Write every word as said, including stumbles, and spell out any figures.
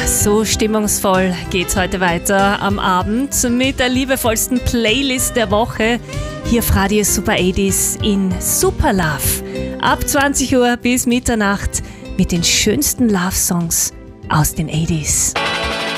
So stimmungsvoll geht's heute weiter am Abend mit der liebevollsten Playlist der Woche. Hier auf Radio Super achtziger in Super Love. Ab zwanzig Uhr bis Mitternacht mit den schönsten Love-Songs aus den achtziger.